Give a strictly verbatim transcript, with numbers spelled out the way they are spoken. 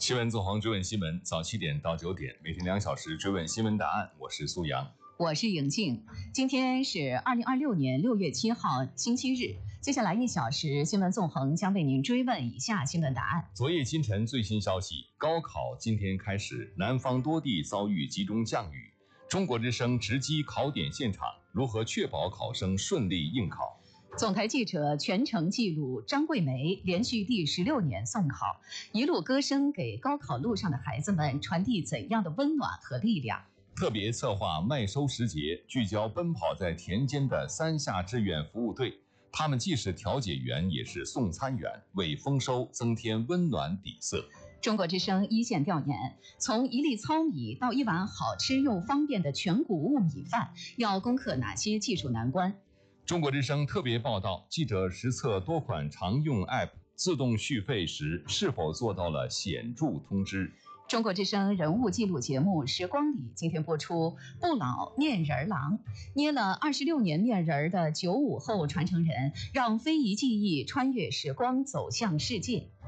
新闻纵横追问新闻，早七点到九点，每天两小时追问新闻答案。我是苏阳， 我是莹静。今天是二零二六年六月七号，星期日。接下来一小时，新闻纵横将为您追问以下新闻答案。 昨夜今晨最新消息，高考今天开始，南方多地遭遇集中降雨。中国之声直击考点现场，如何确保考生顺利应考？ 总台记者全程记录张桂梅连续第十六年送考，一路歌声给高考路上的孩子们传递怎样的温暖和力量？ 特别策划麦收时节，聚焦奔跑在田间的三下志愿服务队，他们既是调解员，也是送餐员，为丰收增添温暖底色。 中国之声一线调研，从一粒糙米到一碗好吃又方便的全谷物米饭，要攻克哪些技术难关？ 中国之声特别报道，记者实测多款常用 App 自动续费时是否做到了显著通知。 中国之声人物记录节目《时光里》今天播出，不老面人郎，捏了二十六年面人的九五后传承人，让非遗技艺穿越时光走向世界。